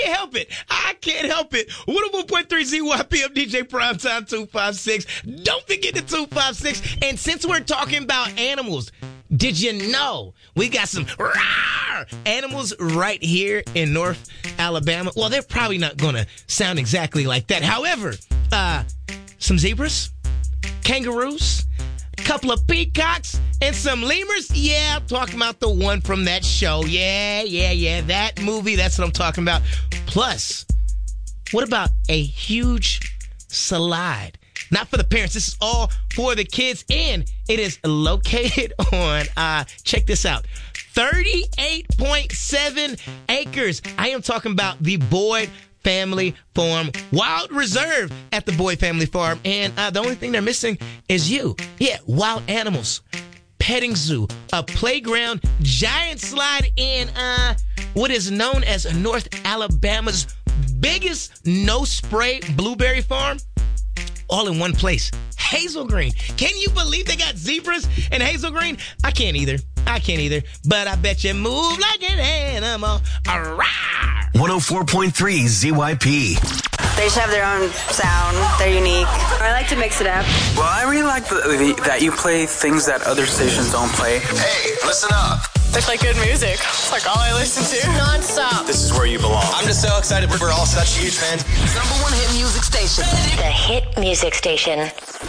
can't help it. I can't help it. 101.3 ZYP, I'm DJ Primetime 256. Don't forget the 256. And since we're talking about animals, did you know we got some animals right here in North Alabama? Well, they're probably not going to sound exactly like that. However, some zebras, kangaroos, a couple of peacocks, and some lemurs. Yeah, I'm talking about the one from that show. Yeah. That movie, that's what I'm talking about. Plus, what about a huge slide? Not for the parents. This is all for the kids. And it is located on, check this out, 38.7 acres. I am talking about the Boyd Family Farm Wild Reserve at the Boyd Family Farm. And the only thing they're missing is you. Yeah, wild animals, petting zoo, a playground, giant slide in what is known as North Alabama's biggest no-spray blueberry farm. All in one place. Hazel Green. Can you believe they got zebras in Hazel Green? I can't either. But I bet you move like an animal. 104.3 ZYP. They should have their own sound. They're unique. I like to mix it up. Well, I really like that you play things that other stations don't play. Hey, listen up. It's like good music. It's like all I listen to. Non-stop. This is where you belong. I'm just so excited. We're all such huge fans. Number one hit music station. The hit music station.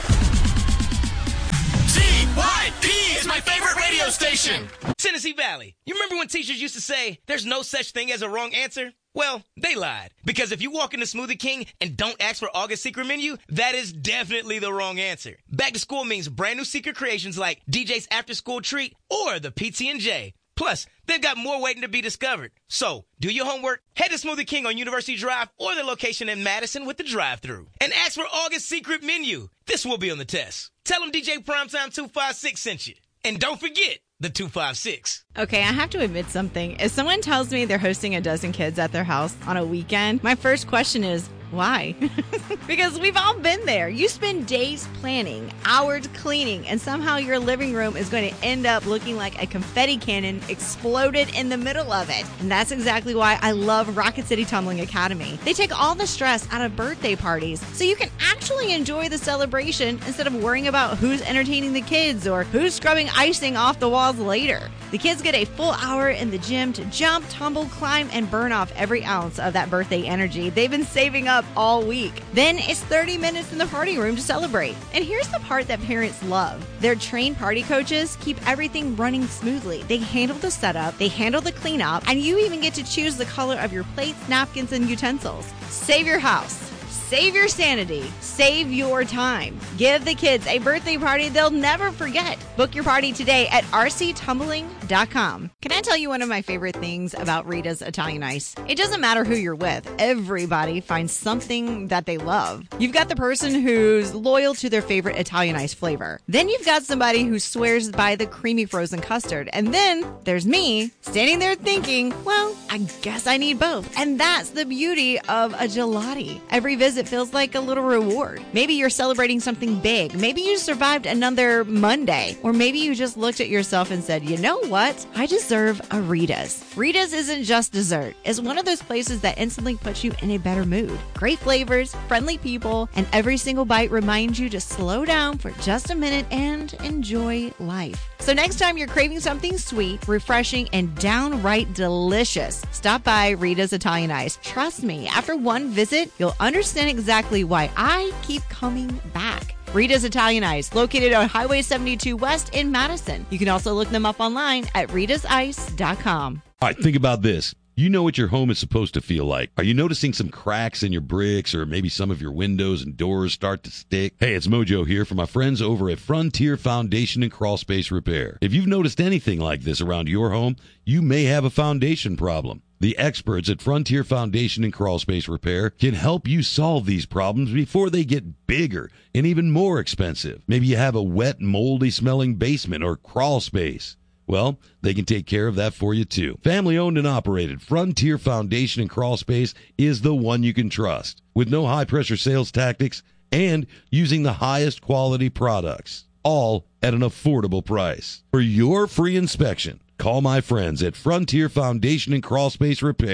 ZYP is my favorite radio station. Tennessee Valley. You remember when teachers used to say, there's no such thing as a wrong answer? Well, they lied. Because if you walk into Smoothie King and don't ask for August secret menu, that is definitely the wrong answer. Back to school means brand new secret creations like DJ's After School Treat or the PT&J. Plus, they've got more waiting to be discovered. So, do your homework, head to Smoothie King on University Drive or their location in Madison with the drive-thru. And ask for August secret menu. This will be on the test. Tell them DJ Primetime 256 sent you. And don't forget the 256. Okay, I have to admit something. If someone tells me they're hosting a dozen kids at their house on a weekend, my first question is, why? Because we've all been there. You spend days planning, hours cleaning, and somehow your living room is going to end up looking like a confetti cannon exploded in the middle of it. And that's exactly why I love Rocket City Tumbling Academy. They take all the stress out of birthday parties so you can actually enjoy the celebration instead of worrying about who's entertaining the kids or who's scrubbing icing off the walls later. The kids get a full hour in the gym to jump, tumble, climb, and burn off every ounce of that birthday energy they've been saving up all week. Then it's 30 minutes in the party room to celebrate. And here's the part that parents love. Their trained party coaches keep everything running smoothly. They handle the setup, they handle the cleanup, and you even get to choose the color of your plates, napkins, and utensils. Save your house. Save your sanity. Save your time. Give the kids a birthday party they'll never forget. Book your party today at rctumbling.com. Can I tell you one of my favorite things about Rita's Italian Ice? It doesn't matter who you're with. Everybody finds something that they love. You've got the person who's loyal to their favorite Italian Ice flavor. Then you've got somebody who swears by the creamy frozen custard. And then there's me standing there thinking, well, I guess I need both. And that's the beauty of a gelati. Every visit feels like a little reward. Maybe you're celebrating something big. Maybe you survived another Monday. Or maybe you just looked at yourself and said, you know what? I deserve a Rita's. Rita's isn't just dessert. It's one of those places that instantly puts you in a better mood. Great flavors, friendly people, and every single bite reminds you to slow down for just a minute and enjoy life. So next time you're craving something sweet, refreshing, and downright delicious, stop by Rita's Italian Ice. Trust me, after one visit, you'll understand exactly why I keep coming back. Rita's Italian Ice, located on Highway 72 West in Madison. You can also look them up online at rita'ice.com. All right, think about this. You know what your home is supposed to feel like. Are you noticing some cracks in your bricks or maybe some of your windows and doors start to stick? Hey, it's Mojo here from my friends over at Frontier Foundation and Crawl Space Repair. If you've noticed anything like this around your home, you may have a foundation problem. The experts at Frontier Foundation and Crawl Space Repair can help you solve these problems before they get bigger and even more expensive. Maybe you have a wet, moldy smelling basement or crawl space. Well, they can take care of that for you too. Family owned and operated, Frontier Foundation and Crawl Space is the one you can trust. With no high pressure sales tactics and using the highest quality products, all at an affordable price. For your free inspection, call my friends at Frontier Foundation and Crawl Space Repair.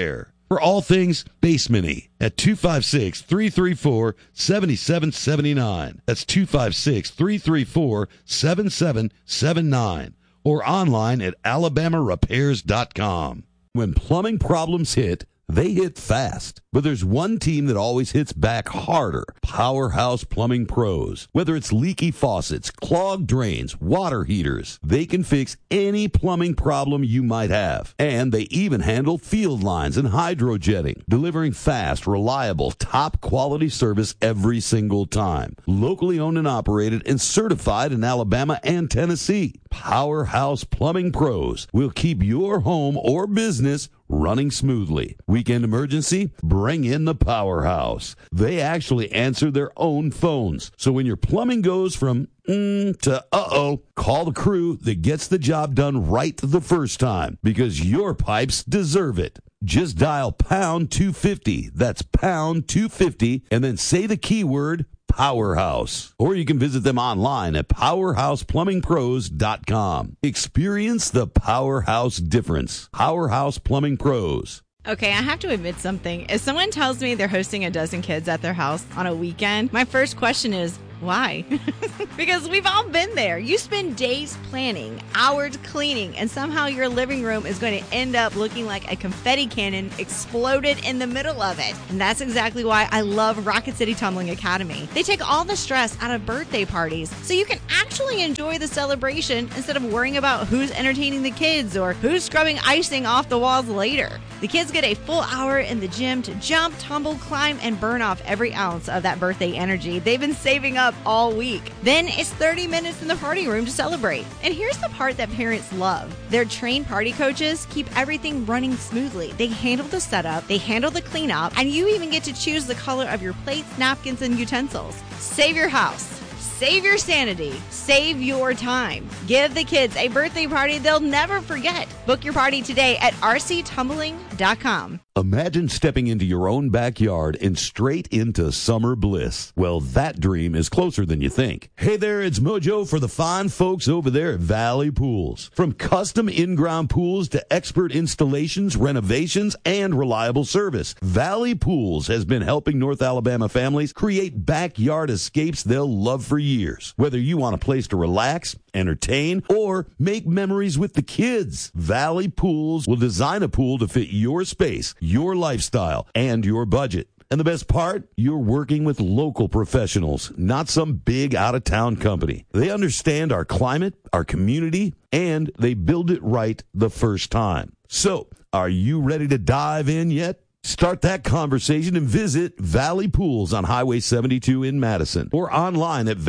For all things basement-y at 256-334-7779. That's 256-334-7779. Or online at alabamarepairs.com. When plumbing problems hit, they hit fast. But there's one team that always hits back harder. Powerhouse Plumbing Pros. Whether it's leaky faucets, clogged drains, water heaters, they can fix any plumbing problem you might have. And they even handle field lines and hydrojetting, delivering fast, reliable, top-quality service every single time. Locally owned and operated and certified in Alabama and Tennessee. Powerhouse Plumbing Pros will keep your home or business running smoothly. Weekend emergency? Bring in the Powerhouse. They actually answer their own phones. So when your plumbing goes from to uh-oh, call the crew that gets the job done right the first time, because your pipes deserve it. Just dial pound 250. That's pound 250, and then say the keyword Powerhouse. Or you can visit them online at powerhouseplumbingpros.com. Experience the Powerhouse difference. Powerhouse Plumbing Pros. Okay, I have to admit something. If someone tells me they're hosting a dozen kids at their house on a weekend, my first question is, why? Because we've all been there. You spend days planning, hours cleaning, and somehow your living room is going to end up looking like a confetti cannon exploded in the middle of it. And that's exactly why I love Rocket City Tumbling Academy. They take all the stress out of birthday parties so you can actually enjoy the celebration instead of worrying about who's entertaining the kids or who's scrubbing icing off the walls later. The kids get a full hour in the gym to jump, tumble, climb, and burn off every ounce of that birthday energy they've been saving up all week. Then it's 30 minutes in the party room to celebrate. And here's the part that parents love. Their trained party coaches keep everything running smoothly. They handle the setup, they handle the cleanup, and you even get to choose the color of your plates, napkins, and utensils. Save your house. Save your sanity. Save your time. Give the kids a birthday party they'll never forget. Book your party today at rctumbling.com. Imagine stepping into your own backyard and straight into summer bliss. Well, that dream is closer than you think. Hey there, it's Mojo for the fine folks over there at Valley Pools. From custom in-ground pools to expert installations, renovations, and reliable service, Valley Pools has been helping North Alabama families create backyard escapes they'll love for years. Whether you want a place to relax, entertain, or make memories with the kids, Valley Pools will design a pool to fit your space, your lifestyle, and your budget. And the best part, you're working with local professionals, not some big out-of-town company. They understand our climate, our community, and they build it right the first time. So, are you ready to dive in yet? Start that conversation and visit Valley Pools on Highway 72 in Madison or online at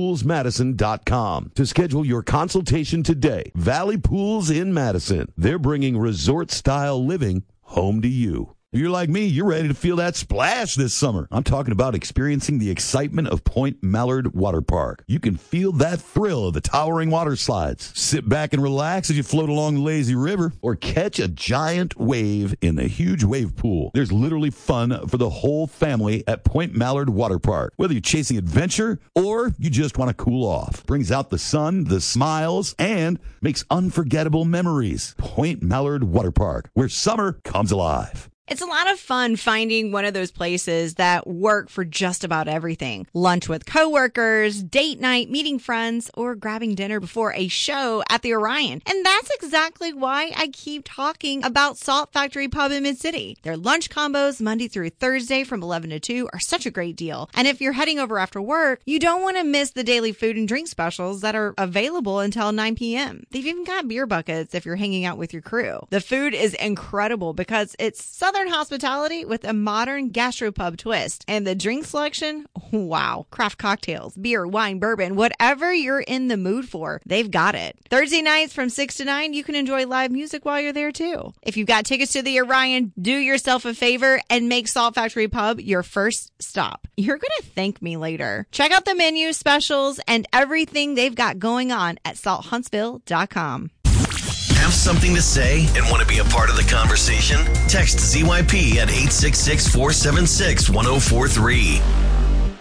valleypoolsmadison.com to schedule your consultation today. Valley Pools in Madison. They're bringing resort-style living home to you. If you're like me, you're ready to feel that splash this summer. I'm talking about experiencing the excitement of Point Mallard Water Park. You can feel that thrill of the towering water slides. Sit back and relax as you float along the lazy river or catch a giant wave in the huge wave pool. There's literally fun for the whole family at Point Mallard Water Park. Whether you're chasing adventure or you just want to cool off. Brings out the sun, the smiles, and makes unforgettable memories. Point Mallard Water Park, where summer comes alive. It's a lot of fun finding one of those places that work for just about everything. Lunch with coworkers, date night, meeting friends, or grabbing dinner before a show at the Orion. And that's exactly why I keep talking about Salt Factory Pub in Mid-City. Their lunch combos Monday through Thursday from 11 to 2 are such a great deal. And if you're heading over after work, you don't want to miss the daily food and drink specials that are available until 9 p.m. They've even got beer buckets if you're hanging out with your crew. The food is incredible because it's Southern hospitality with a modern gastropub twist. And the drink selection, wow. Craft cocktails, beer, wine, bourbon, whatever you're in the mood for, they've got it. Thursday nights from 6 to 9, you can enjoy live music while you're there too. If you've got tickets to the Orion, do yourself a favor and make Salt Factory Pub your first stop. You're going to thank me later. Check out the menu, specials, and everything they've got going on at salthuntsville.com. Have something to say and want to be a part of the conversation? Text ZYP at 866-476-1043.